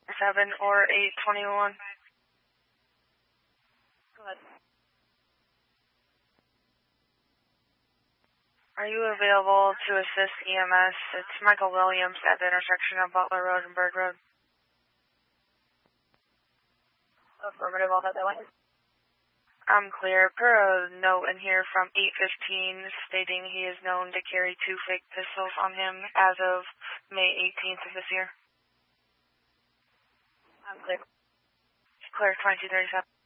7 or 821. Go ahead. Are you available to assist EMS? It's Michael Williams at the intersection of Butler Road and Bird Road. Affirmative, I'll have that one. I'm clear. Per a note in here from 815 stating he is known to carry 2 fake pistols on him as of May 18th of this year. I'm clear. Clear, 2237.